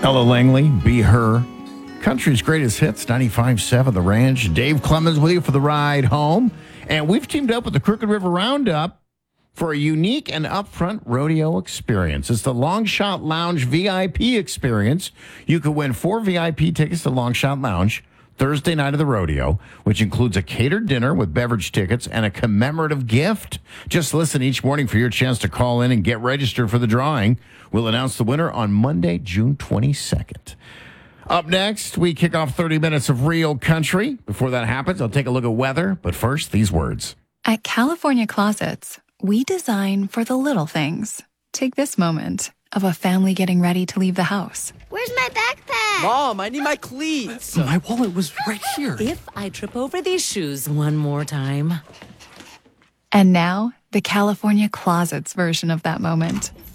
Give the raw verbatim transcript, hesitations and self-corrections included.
Ella Langley, Be Her. Country's greatest hits, ninety-five point seven The Ranch. Dave Clemens with you for the ride home. And we've teamed up with the Crooked River Roundup for a unique and upfront rodeo experience. It's the Long Shot Lounge V I P experience. You could win four V I P tickets to Long Shot Lounge Thursday night of the rodeo, which includes a catered dinner with beverage tickets and a commemorative gift. Just listen each morning for your chance to call in and get registered for the drawing. We'll announce the winner on Monday, June twenty-second. Up next, we kick off thirty minutes of real country. Before that happens, I'll take a look at weather. But first, these words. At California Closets, we design for the little things. Take this moment of a family getting ready to leave the house. Where's my backpack? Mom, I need my cleats. My wallet was right here. If I trip over these shoes one more time. And now, the California Closets version of that moment.